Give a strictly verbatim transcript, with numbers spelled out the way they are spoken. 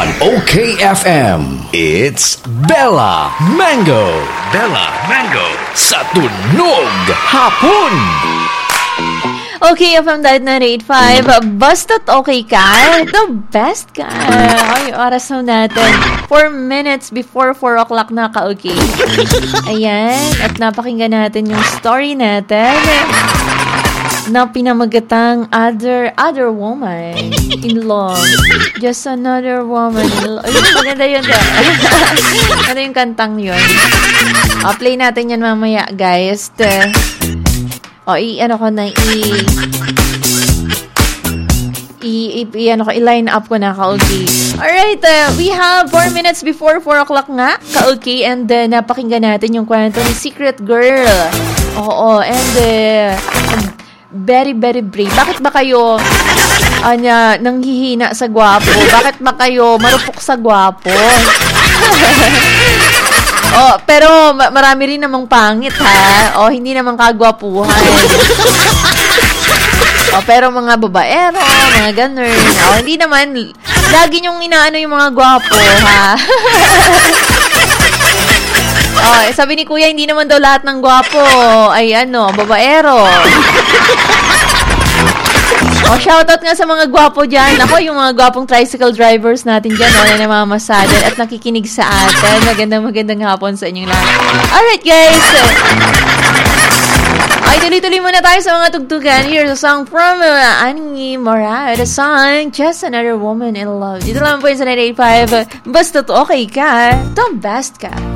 on O-K F M. It's Bella Mango. Bella Mango sa Tunog Hapon. Okay, F M Diet ninety-eight point five. Basta't okay ka, the best ka. Ay, oras na natin. Four minutes before four o'clock na ka, okay? Ayan, at napakinggan natin yung story natin na pinamagatang other other woman in love. Just another woman in love. Ay, maganda yun. Ano yung kantang yun? Uh, play natin yan mamaya, guys. O, i, ano ko na, i, i, i, i ano ko, i-line up ko na, ka-okay. Alright, uh, we have four minutes before four o'clock nga, ka-okay, and uh, napakinggan natin yung kwento ni Secret Girl. Oo, and uh, very, very brave. Bakit ba kayo anya, nanghihina sa gwapo? Bakit ba kayo marupok sa gwapo? Oh, pero ma- marami rin namang pangit, ha? Oh, hindi namang kagwapuhan. Oh, pero mga babaero, mga ganun. Oh, hindi naman lagi niyong inaano yung mga gwapo, ha? Oh, sabi ni Kuya, hindi naman daw lahat ng gwapo ay ano, babaero. Oh, shoutout nga sa mga gwapo dyan. Ako, yung mga gwapong tricycle drivers natin dyan, oh, na namamasadan at nakikinig sa atin. Magandang magandang hapon sa inyong lahat. Alright, guys. Ay, tuloy-tuloy muna tayo sa mga tugtugan. Here's a song from uh, Annie Morad. A song, Just Another Woman in Love. Dito lang po yung sa ninety-eight point five. Basta't okay ka, the best ka.